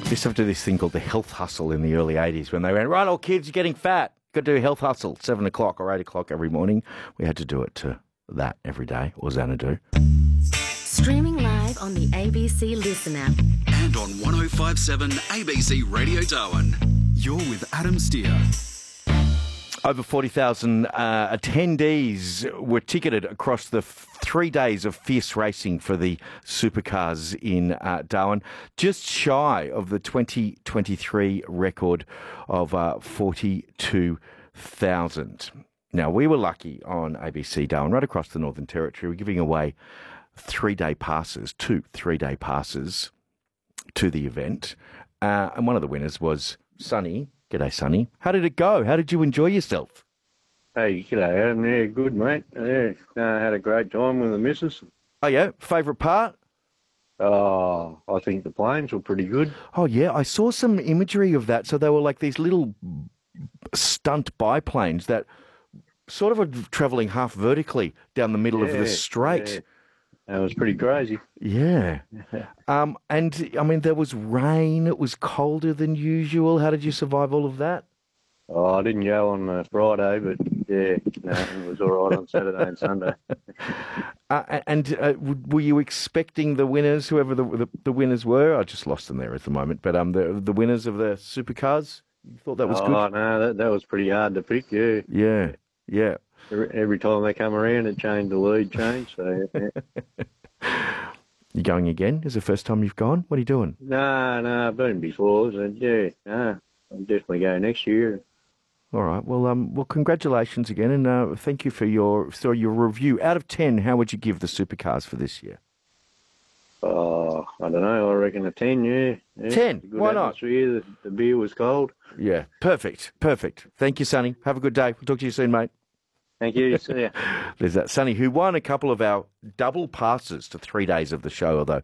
Used to have to do this thing called the health hustle in the early 80s when they went, right, all kids, you're getting fat. Got to do health hustle, 7 o'clock or 8 o'clock every morning. We had to do it to that every day, or Xanadu. Streaming live on the ABC Listen app. And on 1057 ABC Radio Darwin. You're with Adam Steer. Over 40,000 attendees were ticketed across the 3 days of fierce racing for the supercars in Darwin, just shy of the 2023 record of 42,000. Now, we were lucky on ABC Darwin, right across the Northern Territory. We're giving away 3-day passes, 2 3-day passes to the event. And one of the winners was Sonny. G'day, Sonny. How did it go? How did you enjoy yourself? Hey, g'day, Adam. Yeah, good, mate. Yeah, had a great time with the missus. Oh, yeah? Favourite part? Oh, I think the planes were pretty good. Oh, yeah. I saw some imagery of that. So they were like these little stunt biplanes that sort of were travelling half vertically down the middle of the straight. Yeah. That was pretty crazy. Yeah. And, I mean, there was rain. It was colder than usual. How did you survive all of that? Oh, I didn't go on Friday, but, yeah, no, it was all right on Saturday and Sunday. Were you expecting the winners, whoever the winners were? I just lost them there at the moment. But the winners of the supercars, you thought that was good? Oh, no, that was pretty hard to pick, yeah. Yeah, yeah. Every time they come around, it changed, the lead changed. So, yeah. You going again? Is it the first time you've gone? What are you doing? No, I've been before. So, yeah, no, I'll definitely go next year. All right. Well, congratulations again, and thank you for your review. Out of 10, how would you give the supercars for this year? Oh, I don't know. I reckon a 10, yeah. 10? Why not? The beer was cold. Yeah, perfect. Thank you, Sonny. Have a good day. We'll talk to you soon, mate. Thank you. See ya. There's that Sonny who won a couple of our double passes to 3 days of the show, although